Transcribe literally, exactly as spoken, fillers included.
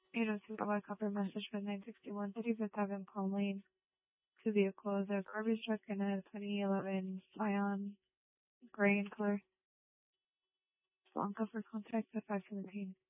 eight oh two Broadway Copper message for nine sixty-one thirty-fifth Avenue, Palm Lane. To vehicle is a garbage truck and a twenty eleven Scion, gray in color. Blanca for contact at five seventeen.